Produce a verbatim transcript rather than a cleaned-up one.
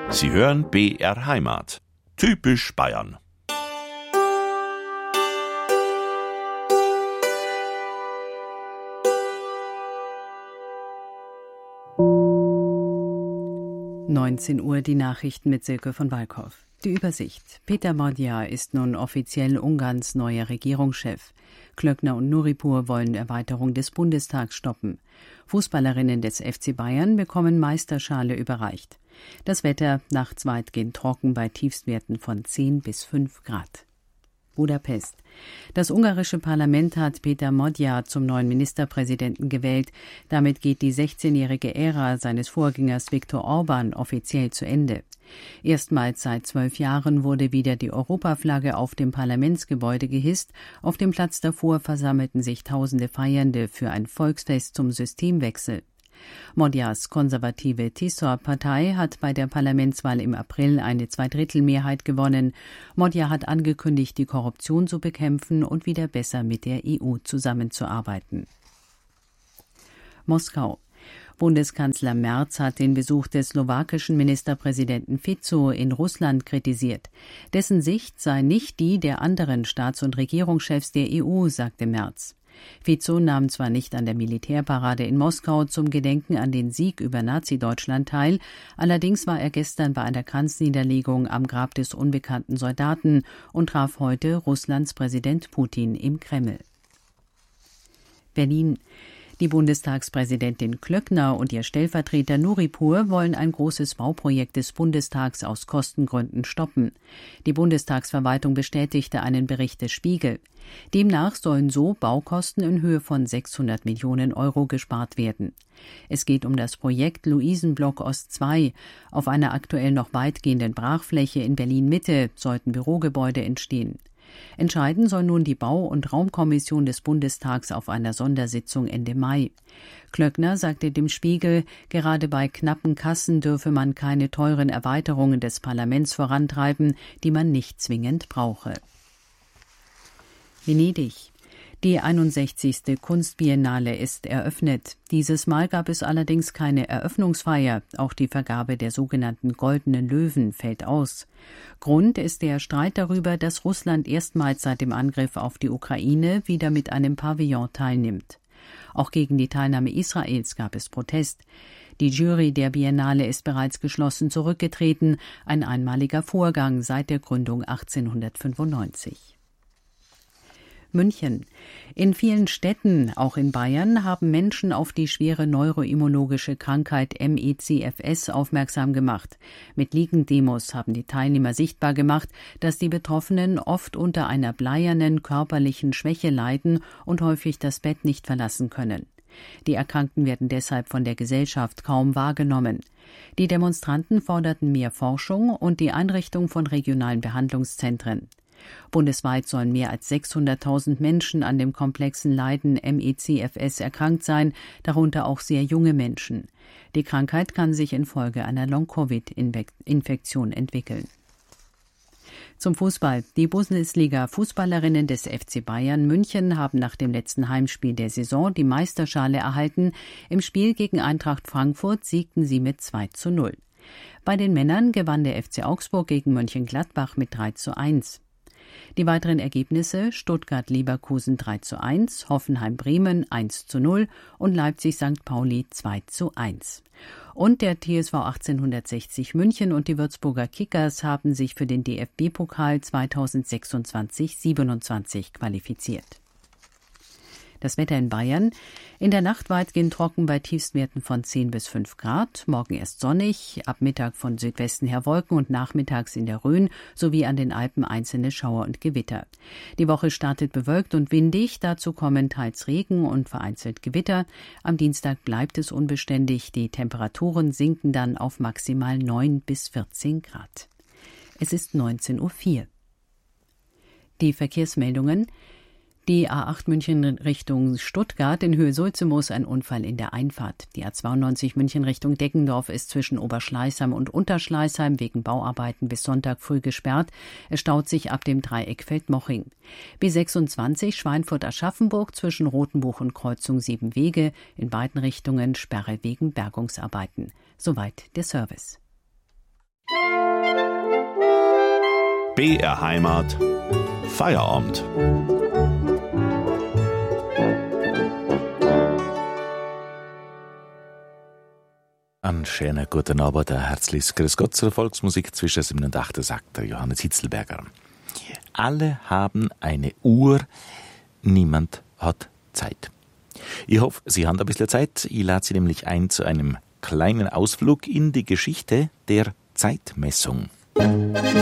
Sie hören B R Heimat. Typisch Bayern. neunzehn Uhr die Nachrichten mit Silke von Walkhoff. Die Übersicht. Péter Magyar ist nun offiziell Ungarns neuer Regierungschef. Klöckner und Nuripur wollen Erweiterung des Bundestags stoppen. Fußballerinnen des F C Bayern bekommen Meisterschale überreicht. Das Wetter nachts weitgehend trocken bei Tiefstwerten von zehn bis fünf Grad. Budapest. Das ungarische Parlament hat Péter Magyar zum neuen Ministerpräsidenten gewählt. Damit geht die sechzehnjährige Ära seines Vorgängers Viktor Orbán offiziell zu Ende. Erstmals seit zwölf Jahren wurde wieder die Europaflagge auf dem Parlamentsgebäude gehisst. Auf dem Platz davor versammelten sich tausende Feiernde für ein Volksfest zum Systemwechsel. Magyars konservative Tisza-Partei hat bei der Parlamentswahl im April eine Zweidrittelmehrheit gewonnen. Magyar hat angekündigt, die Korruption zu bekämpfen und wieder besser mit der E U zusammenzuarbeiten. Moskau. Bundeskanzler Merz hat den Besuch des slowakischen Ministerpräsidenten Fico in Russland kritisiert. Dessen Sicht sei nicht die der anderen Staats- und Regierungschefs der E U, sagte Merz. Fico nahm zwar nicht an der Militärparade in Moskau zum Gedenken an den Sieg über Nazi-Deutschland teil, allerdings war er gestern bei einer Kranzniederlegung am Grab des unbekannten Soldaten und traf heute Russlands Präsident Putin im Kreml. Berlin. Die Bundestagspräsidentin Klöckner und ihr Stellvertreter Nuripur wollen ein großes Bauprojekt des Bundestags aus Kostengründen stoppen. Die Bundestagsverwaltung bestätigte einen Bericht des Spiegel. Demnach sollen so Baukosten in Höhe von sechshundert Millionen Euro gespart werden. Es geht um das Projekt Luisenblock Ost zwei. Auf einer aktuell noch weitgehenden Brachfläche in Berlin-Mitte sollten Bürogebäude entstehen. Entscheiden soll nun die Bau- und Raumkommission des Bundestags auf einer Sondersitzung Ende Mai. Klöckner sagte dem Spiegel, gerade bei knappen Kassen dürfe man keine teuren Erweiterungen des Parlaments vorantreiben, die man nicht zwingend brauche. Venedig. Die einundsechzigste Kunstbiennale ist eröffnet. Dieses Mal gab es allerdings keine Eröffnungsfeier. Auch die Vergabe der sogenannten Goldenen Löwen fällt aus. Grund ist der Streit darüber, dass Russland erstmals seit dem Angriff auf die Ukraine wieder mit einem Pavillon teilnimmt. Auch gegen die Teilnahme Israels gab es Protest. Die Jury der Biennale ist bereits geschlossen zurückgetreten, ein einmaliger Vorgang seit der Gründung achtzehnhundertfünfundneunzig. München. In vielen Städten, auch in Bayern, haben Menschen auf die schwere neuroimmunologische Krankheit M E C F S aufmerksam gemacht. Mit Liegendemos haben die Teilnehmer sichtbar gemacht, dass die Betroffenen oft unter einer bleiernen körperlichen Schwäche leiden und häufig das Bett nicht verlassen können. Die Erkrankten werden deshalb von der Gesellschaft kaum wahrgenommen. Die Demonstranten forderten mehr Forschung und die Einrichtung von regionalen Behandlungszentren. Bundesweit sollen mehr als sechshunderttausend Menschen an dem komplexen Leiden M E C F S erkrankt sein, darunter auch sehr junge Menschen. Die Krankheit kann sich infolge einer Long-Covid-Infektion entwickeln. Zum Fußball. Die Bundesliga-Fußballerinnen des F C Bayern München haben nach dem letzten Heimspiel der Saison die Meisterschale erhalten. Im Spiel gegen Eintracht Frankfurt siegten sie mit zwei zu null. Bei den Männern gewann der F C Augsburg gegen Mönchengladbach mit drei zu eins. Die weiteren Ergebnisse: Stuttgart-Leverkusen drei zu eins, Hoffenheim-Bremen eins zu null und Leipzig-Sankt Pauli zwei zu eins. Und der T S V achtzehnhundertsechzig München und die Würzburger Kickers haben sich für den D F B-Pokal zweitausendsechsundzwanzig siebenundzwanzig qualifiziert. Das Wetter in Bayern. In der Nacht weitgehend trocken bei Tiefstwerten von zehn bis fünf Grad. Morgen erst sonnig, ab Mittag von Südwesten her Wolken und nachmittags in der Rhön sowie an den Alpen einzelne Schauer und Gewitter. Die Woche startet bewölkt und windig. Dazu kommen teils Regen und vereinzelt Gewitter. Am Dienstag bleibt es unbeständig. Die Temperaturen sinken dann auf maximal neun bis vierzehn Grad. Es ist neunzehn Uhr vier. Die Verkehrsmeldungen. Die A acht München Richtung Stuttgart in Höhe Sulzemoos ein Unfall in der Einfahrt. Die A zweiundneunzig München Richtung Deggendorf ist zwischen Oberschleißheim und Unterschleißheim wegen Bauarbeiten bis Sonntag früh gesperrt. Es staut sich ab dem Dreieck Feldmoching. B sechsundzwanzig Schweinfurt-Aschaffenburg zwischen Rothenbuch und Kreuzung Sieben Wege. In beiden Richtungen Sperre wegen Bergungsarbeiten. Soweit der Service. B R Heimat. Feierabend. Einen schönen guten Abend, ein herzliches Grüß Gott zur Volksmusik zwischen sieben und acht, sagt der Johannes Hitzelberger. Alle haben eine Uhr, niemand hat Zeit. Ich hoffe, Sie haben ein bisschen Zeit. Ich lade Sie nämlich ein zu einem kleinen Ausflug in die Geschichte der Zeitmessung.